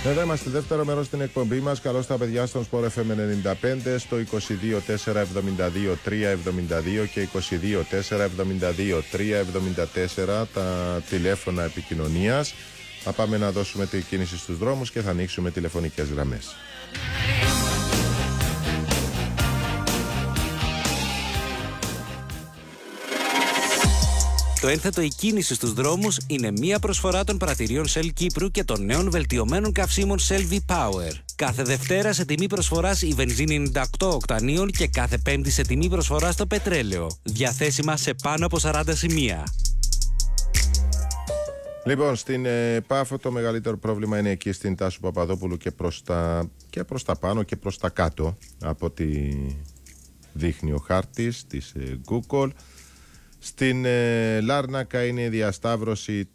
Εδώ είμαστε δεύτερο μέρος στην εκπομπή μας. Καλώς τα παιδιά στον Sport FM 95 στο 22 4 72 372 και 22 4 72 374 τα τηλέφωνα επικοινωνίας. Θα πάμε να δώσουμε την κίνηση στους δρόμους και θα ανοίξουμε τηλεφωνικές γραμμές. Το ένθετο «Η κίνηση στους δρόμους» είναι μία προσφορά των πρατηρίων Shell Κύπρου και των νέων βελτιωμένων καυσίμων Shell V-Power. Κάθε Δευτέρα σε τιμή προσφοράς η βενζίνη 98 οκτανίων και κάθε Πέμπτη σε τιμή προσφοράς το πετρέλαιο. Διαθέσιμα σε πάνω από 40 σημεία. Λοιπόν, στην Πάφο το μεγαλύτερο πρόβλημα είναι εκεί στην Τάσου Παπαδόπουλου και προς τα πάνω και προς τα κάτω, από ό,τι δείχνει ο χάρτης της Google. Στην Λάρνακα είναι η διασταύρωση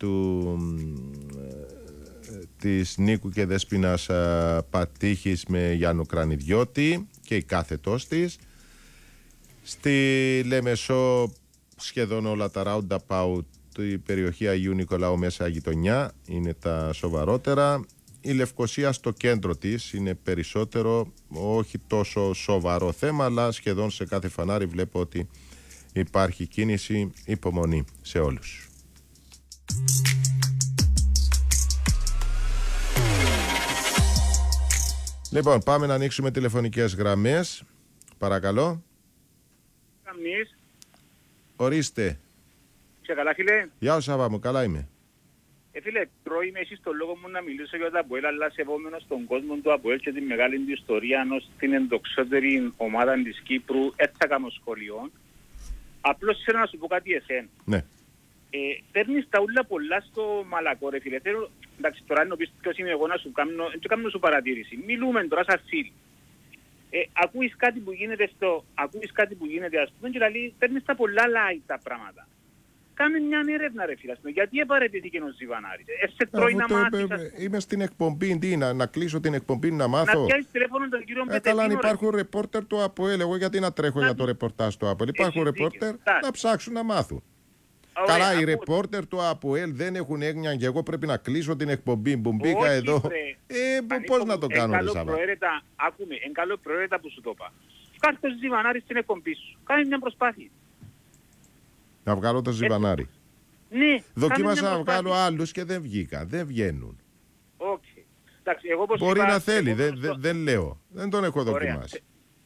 της Νίκου και Δέσποινας Πατήχης με Γιάννου Κρανιδιώτη και η κάθετός της. Στη Λεμεσό σχεδόν όλα τα roundabout, η περιοχή Αγίου Νικολάου μέσα γειτονιά είναι τα σοβαρότερα. Η Λευκοσία στο κέντρο της είναι περισσότερο, όχι τόσο σοβαρό θέμα, αλλά σχεδόν σε κάθε φανάρι βλέπω ότι υπάρχει κίνηση. Υπομονή σε όλους. Λοιπόν, πάμε να ανοίξουμε τηλεφωνικές γραμμές. Παρακαλώ. Καμνής. Ορίστε. Σε καλά, φίλε. Γεια σου, Σάβα μου, καλά είμαι. Φίλε, τρώει εσύ στο λόγο μου να μιλήσω για το ΑΠΟΕΛ, αλλά σεβόμενο στον κόσμο του ΑΠΟΕΛ και τη μεγάλη του ιστορία, ενώ στην εντοξότερη ομάδα της Κύπρου, έτσι θα κάνω σχολείο. Απλώς θέλω να σου πω κάτι εσέν. Ναι. Παίρνεις τα ούλα πολλά στο μαλακό, ρε φίλε. Θέλω, εντάξει, τώρα να πεις ποιος είμαι εγώ να σου κάνω σου παρατήρηση. Μιλούμε τώρα σαν φίλοι. Ακούεις κάτι που γίνεται, ας πούμε, και δηλαδή παίρνεις τα πολλά light τα πράγματα. Κάνε μια έρευνα, ρε φίλε. Γιατί επαρετήθηκε ο Ζιβανάρης. Σε τρώει να μάθεις. Είμαι στην εκπομπή. Τι, να κλείσω την εκπομπή, να μάθω. Να πιάσεις τηλέφωνο τον κύριο Πετετίνο. Καλά, αν υπάρχουν ρεπόρτερ του ΑΠΟΕΛ, εγώ γιατί να τρέχω για το ρεπορτάζ του ΑΠΟΕΛ. Υπάρχουν ρεπόρτερ να ψάξουν να μάθουν. Καλά, οι ρεπόρτερ του ΑΠΟΕΛ δεν έχουν έγνοια και εγώ πρέπει να κλείσω την εκπομπή που μπήκα εδώ. Πώς να το κάνω, ρε Σάβα. Άκουμε, εν καλό προαίρετα που σου το είπα. Κάνε το Ζιβανάρη στην εκπομπή σου. Κάνε μια προσπάθεια. Να βγάλω το Ζιβανάρη. Ναι. Δοκίμασα να βγάλω άλλους και δεν βγήκαν. Δεν βγαίνουν. Okay. Μπορεί να θέλει, δεν λέω. Δεν τον έχω δοκιμάσει.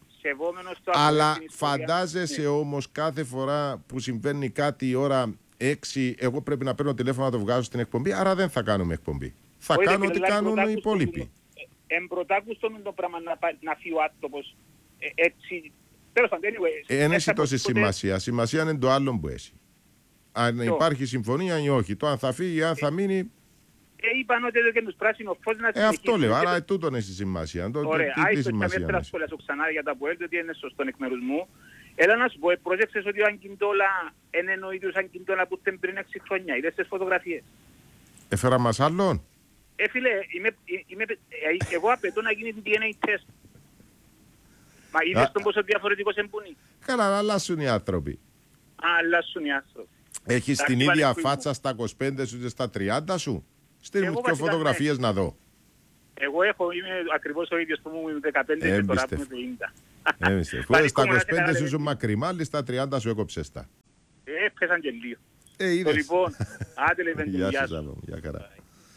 Αλλά φαντάζεσαι όμως κάθε φορά που συμβαίνει κάτι η ώρα 6, εγώ πρέπει να παίρνω τηλέφωνο να το βγάζω στην εκπομπή, άρα δεν θα κάνουμε εκπομπή. Θα κάνω ό,τι κάνουν οι υπόλοιποι. Εμπρωτάκουστον το πράγμα να φύγει ο άνθρωπος έτσι. Τέλος πάντων, δεν έχει τόση σημασία. Σημασία είναι το άλλο που έχει. Αν υπάρχει συμφωνία ή όχι. Το αν θα φύγει ή αν θα μείνει. Είπαν ότι εδώ και τους πράσινους φως να συνεχίσουν. Αυτό λέω, άρα τούτον έχει σημασία. Ωραία, άιστο και μέτρα σχολιάσω ξανά για τα ΑΠΟΕΛ, ότι είναι σωστό εκ μέρους μου. Έλα να σου πω, πρόσεξες ότι ο Αγκιντόλα είναι ο ίδιος Αγκιντόλα που ήταν πριν 6 χρόνια. Είδες τις φωτογραφίες. Έφερα μας άλλον. Φίλε, εγώ απαιτώ να γίνει DNA test. Μα είδες τον πόσο διαφορετικός εμπούνει. Καλά, αλλάσουν οι άνθρωποι. Αλλάσουν οι άνθρωποι. Έχεις την ίδια φάτσα στα 25 σου και στα 30 σου. Στείλ μου και φωτογραφίες να δω. Εγώ είμαι ακριβώς ο ίδιος που μου είμαι 15 και τώρα που είμαι 50. Χωρίς στα 25 σου ήσουν μακριμάλι, στα 30 σου έκοψες τα. Έπαιζαν και λίγο. Είδες. Λοιπόν, άντε λέει, γεια σου. Γεια χαρά.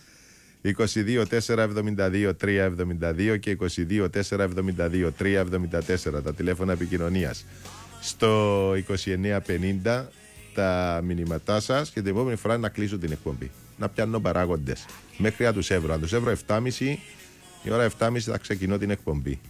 22 472 372 και 22 472 374 τα τηλέφωνα επικοινωνίας. Στο 2950 τα μηνύματά σας και την επόμενη φορά να κλείσω την εκπομπή. Να πιάνω παράγοντες. Μέχρι να τους εύρω. Αν τους εύρω 7.30, η ώρα 7.30 θα ξεκινώ την εκπομπή.